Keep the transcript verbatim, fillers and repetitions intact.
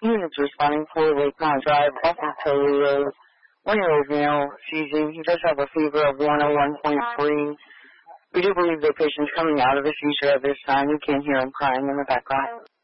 Units responding for Lake Mount Drive, off of Toledo. One-year-old male, seizing. He does have a fever of one oh one point three. We do believe the patient's coming out of the seizure at this time. We can hear him crying in the background.